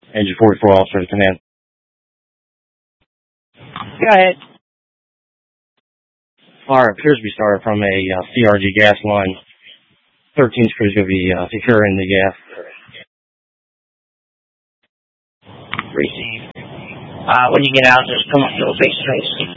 Engine 44 officer to command. Go ahead. Fire appears to be started from a CRG gas line. 13 screws going to be securing the gas. Receive. When you get out, just come up to a face-to-face.